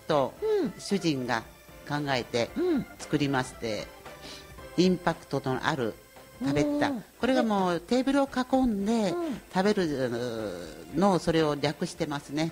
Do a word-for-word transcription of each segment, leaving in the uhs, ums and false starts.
とうん主人が考えてうん作りまして、インパクトのある食べた、 おーこれがもうテーブルを囲んでうん食べるのを、それを略してますね。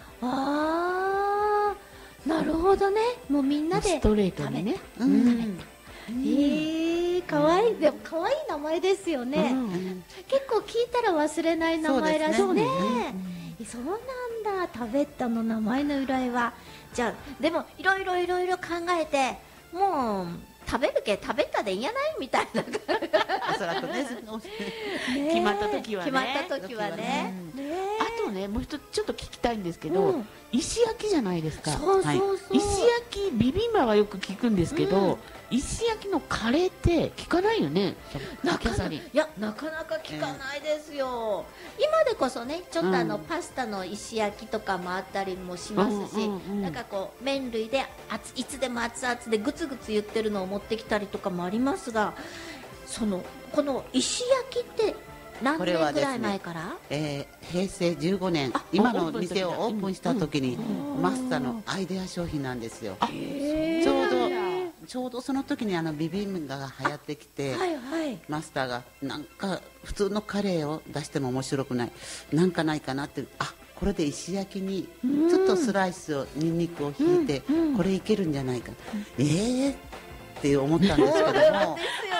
あー、なるほどね。もうみんなでストレートにね。 うんうんえー、かわいい。でもかわいい名前ですよね、 うん結構聞いたら忘れない名前らしいそうでね。 すそうなんだ。食べたの名前の由来は、じゃあでもいろいろいろいろ考えて、もう食べるけ食べたでいいんやないみたいなおそらくねね決まった時はね決まった時はねうんねあとね、もう一つちょっと聞きたいんですけど、 うん石焼きじゃないですか。 そうそうそう、 石焼きビビンバはよく聞くんですけど、 うん石焼きのカレーって聞かないよね。 なかなか竹さんにいやなかなか聞かないですよ、今でこそねちょっとあの、 うんパスタの石焼きとかもあったりもしますし、 うんうんうんなんかこう麺類で熱いつでも熱々でグツグツ言ってるのを持ってきたりとかもありますが、そのこの石焼きって何これはですね年ぐらい前から、 えー平成じゅうごねん、 あ今のオープンした時だ店をオープンした時に、 うんマスターのアイデア商品なんですよ。 へーちょうどちょうどその時にあのビビンバが流行ってきて、 はいはいマスターがなんか普通のカレーを出しても面白くない、なんかないかなって、あ、これで石焼きにうんちょっとスライスをニンニクを引いて、 うんうんこれいけるんじゃないか、えーって思ったんですけども、 ですよね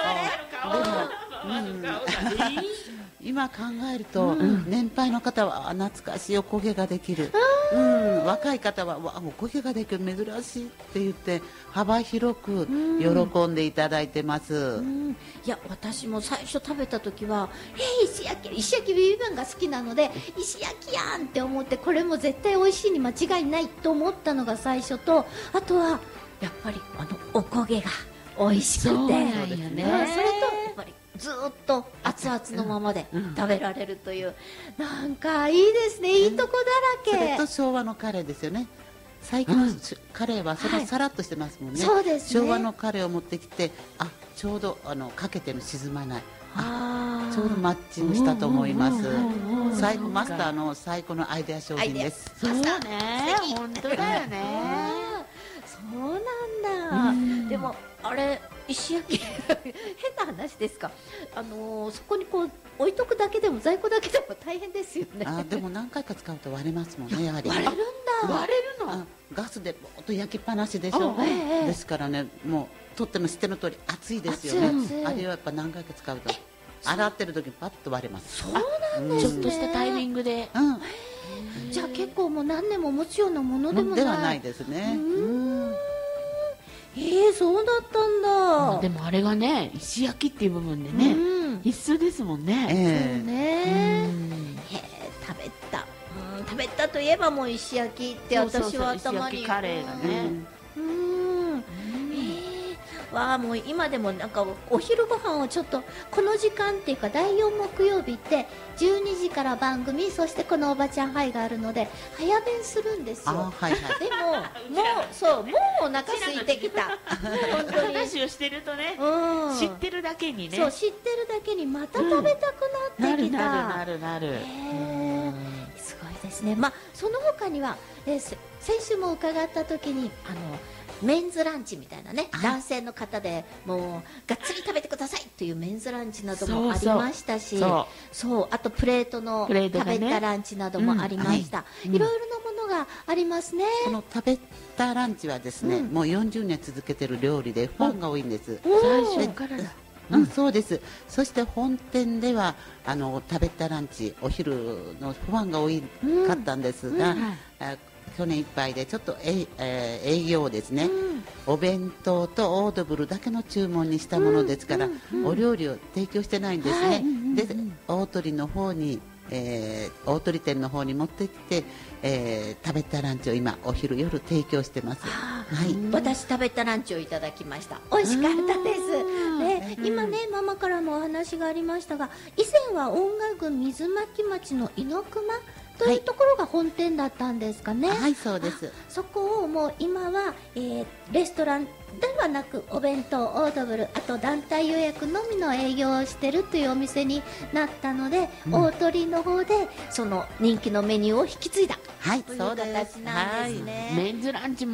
今考えると、 うん年配の方はあ懐かしいおこげができる、うん、若い方はわおこげができる珍しいって言って幅広く喜んでいただいてます、 うんいや私も最初食べた時はえー、石焼き石焼きビビンバが好きなので石焼きやんって思って、これも絶対美味しいに間違いないと思ったのが最初と、あとはやっぱりあのおこげが美味しくて、 そうなんよねうんそれとやっぱりずーっと熱々のままで食べられるという、なんかいいですね、いいとこだらけ、 それと昭和のカレーですよね。最近のカレーはそはいれさらっとしてますもんね、 そうですね昭和のカレーを持ってきて、あ、ちょうどあのかけても沈まない、 あーちょうどマッチングしたと思います。 うんうんうんうん最後マスターの最高のアイデア商品です。 そうね素敵本当だよね。 あーそうなんだ、 うんでもあれ石焼き変な話ですか、あのーそこにこう置いとくだけでも在庫だけでも大変ですよね。 あ、でも何回か使うと割れますもんね、やはり。 割れるんだ。 割れるのあ、ガスでぼーっと焼きっぱなしでしょ、 あええですからね、もうとっても知っての通り熱いですよね。 熱い熱いあれはやっぱ何回か使うと洗ってる時にパッと割れます。 そうなんですね。 ちょっとしたタイミングで。 うん、 じゃあ結構もう何年も持つようなものでもない。 ではないですね。 ううんん、 えー、そうだったんだ。 でもあれがね、石焼きっていう部分でね、 うん、 必須ですもんね。 そうええね。 うんへえ、食べた。うん、食べたといえばもう石焼きってそうそうそう私は頭に。 石焼きカレーがねうん。うん。えー、わあもう今でもなんかお昼ご飯をちょっとこの時間っていうかだいよん木曜日ってじゅうにじから番組、そしてこのおばちゃんハイがあるので早弁するんですあ、 よ。 はいはい。 でももうそうもうお腹空いてきた。本当に。 話をしてるとね、 うん。 知ってるだけにね。 そう知ってるだけにまた食べたくななってきた。 るなるなるなる。 へーすごいですね。まあその他には、えーせ先週も伺った時にあのメンズランチみたいなね、 はい男性の方でもうがっつり食べてくださいというメンズランチなどもありそうそうましたし、 そうそうあとプレートのプレート食がねべたランチなどもありました。 うんいろいろなものがありますね。 この食べたランチはですね、 うんもうよんじゅうねん続けてる料理でファンが多いんです。 お最ー初からだ。 うん、そうです。そして本店ではあの食べたランチお昼のファンが多いかったんですが、 うんはいあ去年いっぱいでちょっとえ、えー営業をですね、 うんお弁当とオードブルだけの注文にしたものですから、お料理を提供してないんですね。 はいで、大鳥の方に、えー大鳥店の方に持ってきて、えー食べたランチを今お昼夜提供してます。はい。 私食べたランチをいただきました。美味しかったです。ね、今ねママからもお話がありましたが、以前は音楽郡水巻町の猪熊というところが本店だったんですかね。 はい、そうです。 そこをもう今は、えーレストランではなくお弁当、オードブル、あと団体予約のみの営業をしてるというお店になったので、大鳥の方でその人気のメニューを引き継いだはい、 というそうです。 形なんですね。 メンズランチも